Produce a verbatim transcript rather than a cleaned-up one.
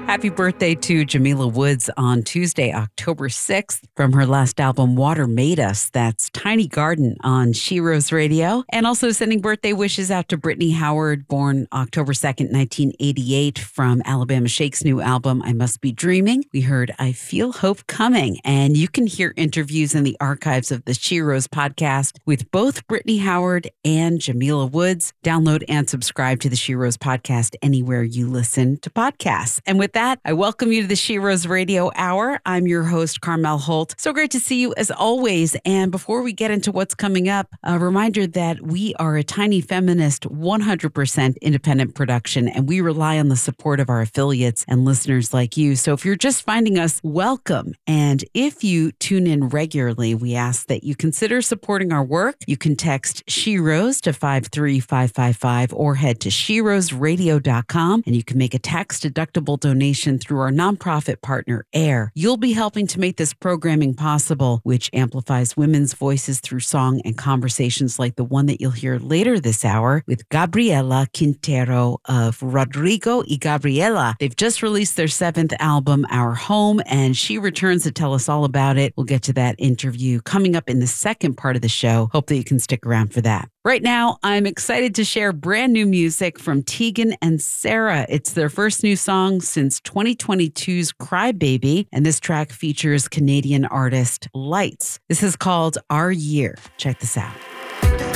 Happy birthday to Jamila Woods on Tuesday, October sixth. From her last album, Water Made Us. That's Tiny Garden on She Rose Radio. And also sending birthday wishes out to Brittany Howard, born October second, nineteen eighty-eight, from Alabama Shake's new album, I Must Be Dreaming. We heard I Feel Hope Coming. And you can hear interviews in the archives of the She Rose podcast with both Brittany Howard and Jamila Woods. Download and subscribe to the She Rose podcast anywhere you listen to podcasts. And with that, I welcome you to the She Rose Radio Hour. I'm your host, Carmel Holt. So great to see you as always. And before we get into what's coming up, a reminder that we are a tiny feminist, one hundred percent independent production, and we rely on the support of our affiliates and listeners like you. So if you're just finding us, welcome. And if you tune in regularly, we ask that you consider supporting our work. You can text She Rose to five three five five five or head to she rose radio dot com, and you can make a tax-deductible donation through our nonprofit partner, AIR. You'll be helping to make this programming possible, which amplifies women's voices through song and conversations like the one that you'll hear later this hour with Gabriela Quintero of Rodrigo y Gabriela. They've just released their seventh album, Our Home, and she returns to tell us all about it. We'll get to that interview coming up in the second part of the show. Hope that you can stick around for that. Right now, I'm excited to share brand new music from Tegan and Sara. It's their first new song since twenty twenty-two's Cry Baby, and this track features Canadian artist Lights. This is called Our Year. Check this out.